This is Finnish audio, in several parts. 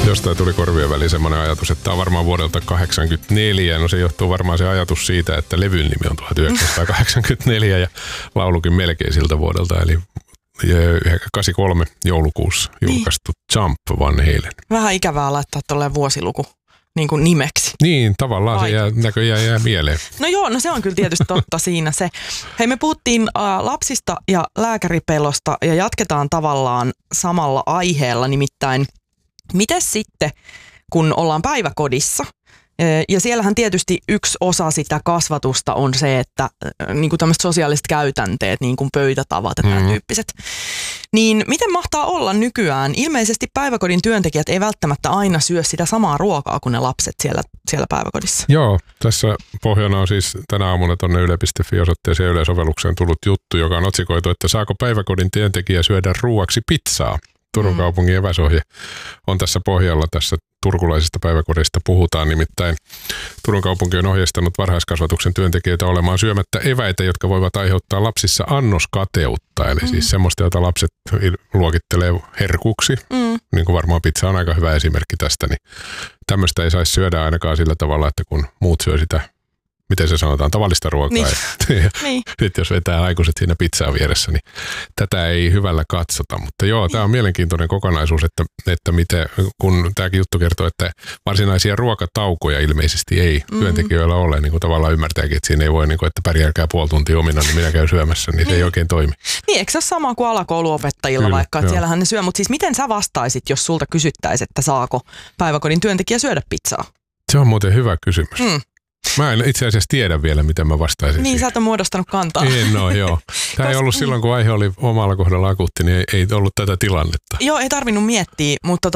Jostain tuli korvien väliin semmoinen ajatus, että tämä on varmaan vuodelta 1984. No se johtuu varmaan se ajatus siitä, että levyn nimi on 1984 ja laulukin melkein siltä vuodelta, eli 83 joulukuussa julkaistu Jump Van Halen. Vähän ikävää laittaa tolleen vuosiluku niin kuin nimeksi. Niin, tavallaan se näköjään jää mieleen. No joo, no se on kyllä tietysti totta siinä se. Hei, me puhuttiin lapsista ja lääkäripelosta ja jatketaan tavallaan samalla aiheella, nimittäin miten sitten, kun ollaan päiväkodissa, ja siellähän tietysti yksi osa sitä kasvatusta on se, että niin kuin tämmöiset sosiaaliset käytänteet, niin kuin pöytätavat ja tämän tyyppiset. Niin miten mahtaa olla nykyään? Ilmeisesti päiväkodin työntekijät ei välttämättä aina syö sitä samaa ruokaa kuin ne lapset siellä päiväkodissa. Joo, tässä pohjana on siis tänä aamuna tuonne yle.fi-osoitteeseen Yle-sovellukseen tullut juttu, joka on otsikoitu, että saako päiväkodin työntekijä syödä ruuaksi pizzaa? Turun kaupungin eväsohje on tässä pohjalla. Tässä turkulaisista päiväkodeista puhutaan, nimittäin Turun kaupunki on ohjeistanut varhaiskasvatuksen työntekijöitä olemaan syömättä eväitä, jotka voivat aiheuttaa lapsissa annoskateutta. Eli siis semmoista, jota lapset luokittelee herkuksi, niin kuin varmaan pizza on aika hyvä esimerkki tästä, niin tämmöistä ei saisi syödä ainakaan sillä tavalla, että kun muut syö sitä, miten se sanotaan, tavallista ruokaa. Niin. Sitten jos vetää aikuiset siinä pizzaa vieressä, niin tätä ei hyvällä katsota. Mutta joo, tämä on mielenkiintoinen kokonaisuus, että miten, kun tämäkin juttu kertoo, että varsinaisia ruokataukoja ilmeisesti ei työntekijöillä ole, niin kuin tavallaan ymmärtääkin, että siinä ei voi, niin kuin, että pärjääkää puoli tuntia omina, niin minä käyn syömässä, niin se ei oikein toimi. Niin, eikö se ole sama kuin alakouluopettajilla kyllä, vaikka, että siellähän ne syö, mutta siis miten sä vastaisit, jos sulta kysyttäisiin, että saako päiväkodin työntekijä syödä pizzaa? Se on muuten hyvä kysymys. Mä en itse asiassa tiedä vielä, miten mä vastaisin niin, siihen. sä et ole muodostanut kantaa. No joo. Tämä ei ollut silloin, kun aihe oli omalla kohdalla akuutti, niin ei ollut tätä tilannetta. Joo, ei tarvinnut miettiä, mutta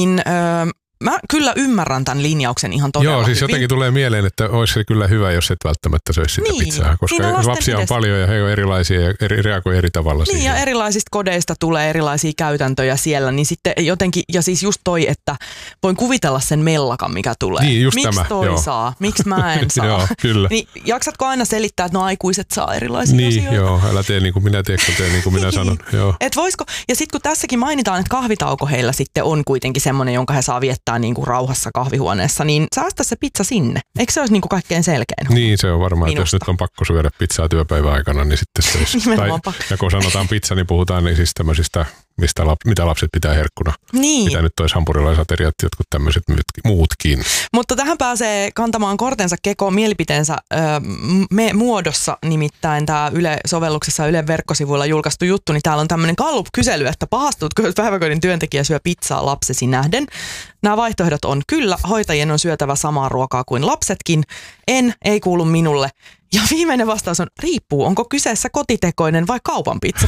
mä kyllä ymmärrän tämän linjauksen ihan todella Joo, siis hyvin. jotenkin tulee mieleen, että olisi se kyllä hyvä, jos et välttämättä söisi sitä pizzaa, koska lapsia on paljon ja he on erilaisia ja reagoi eri tavalla siihen. Niin, ja erilaisista kodeista tulee erilaisia käytäntöjä siellä, niin sitten jotenkin, ja siis just toi, että voin kuvitella sen mellakan, mikä tulee. Niin, just miksi tämä, toi joo. saa, miksi mä en saa. Joo, kyllä. Niin, jaksatko aina selittää, että no aikuiset saa erilaisia niin, asioita? Joo, älä tee niin kuin minä teen, kun tee niin kuin minä sanon. Joo. Et voisiko, ja sitten kun tässäkin mainitaan, että kahvitauko heillä sitten on kuitenkin semmoinen, jonka he saa viettää niin kuin rauhassa kahvihuoneessa, niin säästä se pizza sinne. Eikö se olisi niin kuin kaikkein selkein? Niin, se on varmaan, että jos nyt on pakko syödä pizzaa työpäivän aikana, niin sitten se olisi. Ja kun sanotaan pizza, niin puhutaan niin siis tämmöisistä, mitä lapset pitää herkkuna. Niin. Mitä nyt olisi hampurilaisateriat, jotkut tämmöiset muutkin. Mutta tähän pääsee kantamaan kortensa kekoon mielipiteensä muodossa, nimittäin tämä Yle-sovelluksessa Ylen verkkosivuilla julkaistu juttu, niin täällä on tämmöinen Gallup-kysely, että pahastutko, jos päiväkodin työntekijä syö pizzaa lapsesi nähden? Nämä vaihtoehdot on kyllä, hoitajien on syötävä samaa ruokaa kuin lapsetkin, ei kuulu minulle. Ja viimeinen vastaus on, riippuu, onko kyseessä kotitekoinen vai kaupan pizza.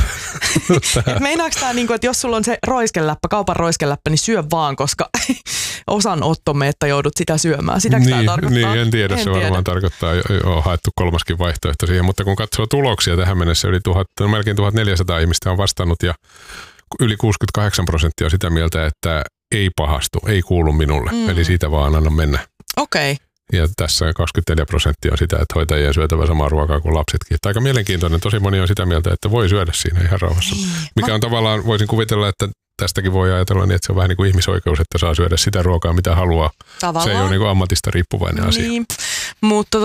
Meinaako tämä, että jos sulla on se roiskeläppä, kaupan roiskeläppä, niin syö vaan, koska osanottomme, että joudut sitä syömään. Sitäkö tämä tarkoittaa? Niin, en tiedä. Se varmaan tarkoittaa, on haettu kolmaskin vaihtoehto siihen. Mutta kun katsoo tuloksia tähän mennessä, melkein 1400 ihmistä on vastannut ja yli 68% on sitä mieltä, että ei pahastu, ei kuulu minulle. Eli siitä vaan anna mennä. Okei. Okay. Ja tässä 24% on sitä, että hoitajien syötävä samaa ruokaa kuin lapsetkin. Että aika mielenkiintoinen. Tosi moni on sitä mieltä, että voi syödä siinä ihan rauhassa. Mikä on tavallaan, voisin kuvitella, että tästäkin voi ajatella niin, että se on vähän niin kuin ihmisoikeus, että saa syödä sitä ruokaa, mitä haluaa. Tavallaan. Se ei ole niin kuin ammatista riippuvainen asia. Niin. Mutta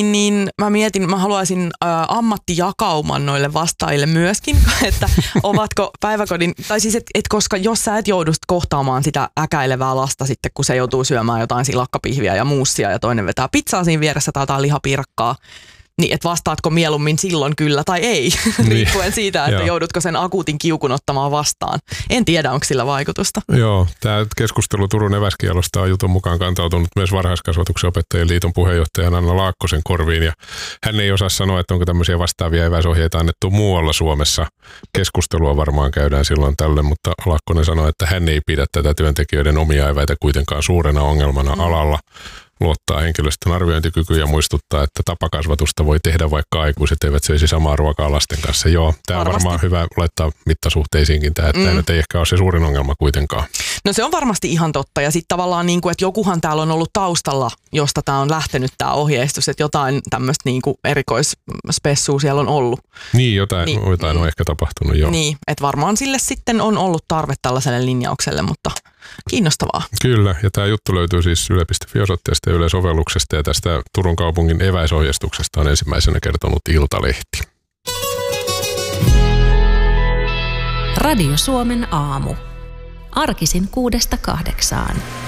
mä mietin, mä haluaisin ammattijakauman noille vastaajille myöskin, että ovatko päiväkodin, tai siis et koska jos sä et joudu kohtaamaan sitä äkäilevää lasta sitten, kun se joutuu syömään jotain silakkapihviä ja muussia ja toinen vetää pizzaa siinä vieressä tai jotain lihapiirakkaa, niin et vastaatko mieluummin silloin kyllä tai ei, riippuen siitä, että joudutko sen akuutin kiukun ottamaan vastaan. En tiedä, onko sillä vaikutusta. Joo, tämä keskustelu Turun eväskielosta on jutun mukaan kantautunut myös varhaiskasvatuksen opettajien liiton puheenjohtajan Anna Laakkosen korviin. Ja hän ei osaa sanoa, että onko tämmöisiä vastaavia eväsohjeita annettu muualla Suomessa. Keskustelua varmaan käydään silloin tälle, mutta Laakkonen sanoi, että hän ei pidä tätä työntekijöiden omia eväitä kuitenkaan suurena ongelmana alalla. Luottaa henkilöstön arviointikykyä ja muistuttaa, että tapakasvatusta voi tehdä, vaikka aikuiset eivät söisi samaa ruokaa lasten kanssa. Joo, tämä on varmaan hyvä laittaa mittasuhteisiinkin tämä, että tämä nyt ei ehkä ole se suurin ongelma kuitenkaan. No se on varmasti ihan totta ja sitten tavallaan niin kuin, että jokuhan täällä on ollut taustalla, josta tämä on lähtenyt tämä ohjeistus, että jotain tämmöistä niin kuin erikoisspessua siellä on ollut. Niin, jotain on ehkä tapahtunut, joo. Niin, että varmaan sille sitten on ollut tarve tällaiselle linjaukselle, mutta kiinnostavaa. Kyllä, ja tämä juttu löytyy siis yle.fi-osoitteesta ja Yle-sovelluksesta, ja tästä Turun kaupungin eväisohjeistuksesta on ensimmäisenä kertonut Iltalehti. Radio Suomen aamu. Arkisin 6–8.